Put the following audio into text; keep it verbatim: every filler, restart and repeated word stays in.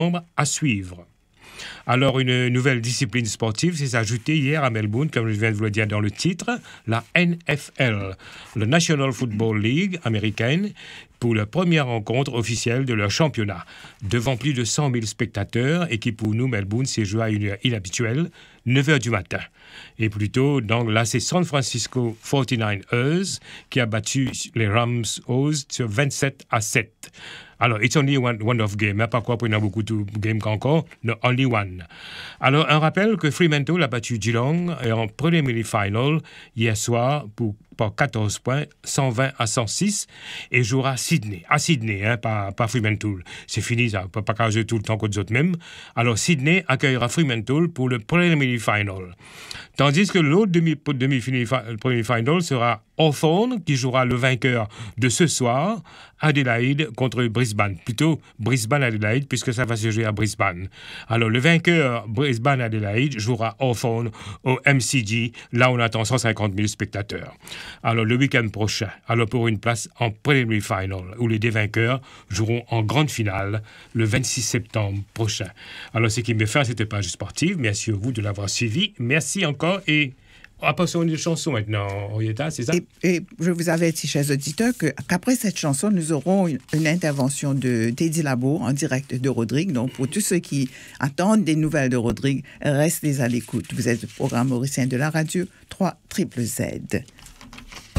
à suivre. Alors, une nouvelle discipline sportive s'est ajoutée hier à Melbourne, comme je viens de vous le dire dans le titre, la N F L, le National Football League américaine, pour la première rencontre officielle de leur championnat. Devant plus de cent mille spectateurs, et qui pour nous, Melbourne, s'est joué à une heure inhabituelle, neuf heures du matin. Et plutôt, donc là, c'est San Francisco forty-nine ers qui a battu les Rams O's sur vingt-sept à sept. Alors, it's only one, one of game, hein, pas quoi, il y a beaucoup de games qu'encore, no, only one. Alors, un rappel que Fremantle a battu Geelong en preliminary final hier soir pour, par quatorze points, cent vingt à cent six, et jouera à Sydney. À Sydney, hein, pas, pas Fremantle. C'est fini, ça, pas, pas qu'à jouer tout le temps contre les autres mêmes. Alors, Sydney accueillera Fremantle pour le preliminary final. Tandis que l'autre demi, demi-final final sera Hawthorn, qui jouera le vainqueur de ce soir, Adelaide contre Brisbane. Plutôt Brisbane-Adelaide, puisque ça va se jouer à Brisbane. Alors, le vainqueur Brisbane-Adelaide jouera Hawthorn au M C G. Là, on attend cent cinquante mille spectateurs. Alors, le week-end prochain, alors pour une place en preliminary final, où les deux vainqueurs joueront en grande finale le vingt-six septembre prochain. Alors, ce qui me fait à cette page sportive, merci à vous de l'avoir suivi. Merci encore et on passe sur une chanson maintenant, Henrietta, c'est ça? Et, et je vous avertis, chers auditeurs, que, qu'après cette chanson, nous aurons une, une intervention de Teddy Labo en direct de Rodrigue. Donc, pour tous ceux qui attendent des nouvelles de Rodrigue, restez à l'écoute. Vous êtes le programme mauricien de la radio trois Z Z.